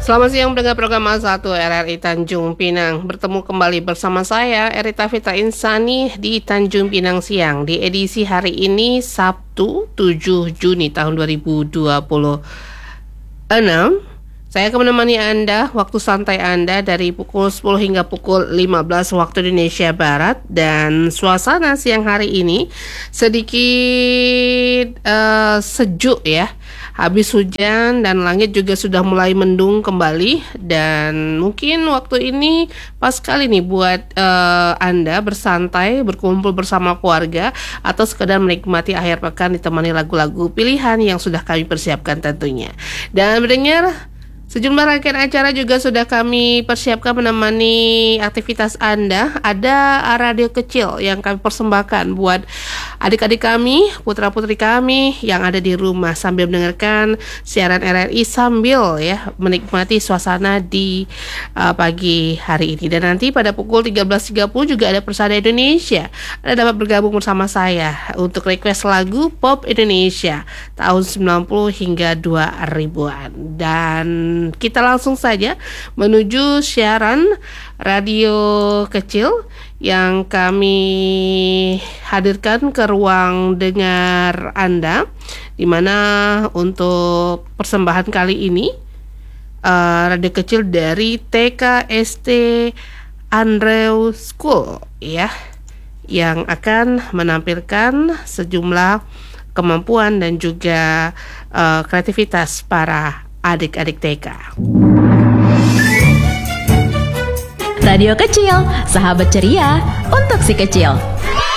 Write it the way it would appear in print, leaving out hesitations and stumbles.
Selamat siang pendengar program A1 RRI Tanjung Pinang. Bertemu kembali bersama saya Erita Fitra Insani di Tanjung Pinang Siang di edisi hari ini Sabtu 7 Juni tahun 2026. Saya akan menemani Anda waktu santai Anda dari pukul 10 hingga pukul 15 waktu Indonesia Barat. Dan suasana siang hari ini sedikit sejuk ya. Habis hujan dan langit juga sudah mulai mendung kembali. Dan mungkin waktu ini pas sekali nih buat Anda bersantai, berkumpul bersama keluarga, atau sekedar menikmati akhir pekan ditemani lagu-lagu pilihan yang sudah kami persiapkan tentunya. Dan mendengar sejumlah rangkaian acara juga sudah kami persiapkan menemani aktivitas Anda. Ada radio kecil yang kami persembahkan buat adik-adik kami, putra-putri kami yang ada di rumah sambil mendengarkan siaran RRI sambil ya menikmati suasana di pagi hari ini. Dan nanti pada pukul 13.30 juga ada Persada Indonesia. Anda dapat bergabung bersama saya untuk request lagu pop Indonesia tahun 90 hingga 2000-an. Dan kita langsung saja menuju siaran radio kecil yang kami hadirkan ke ruang dengar Anda, di mana untuk persembahan kali ini radio kecil dari TKST Andrew School ya, yang akan menampilkan sejumlah kemampuan dan juga kreativitas para adik-adik TK. Radio kecil, sahabat ceria untuk si kecil.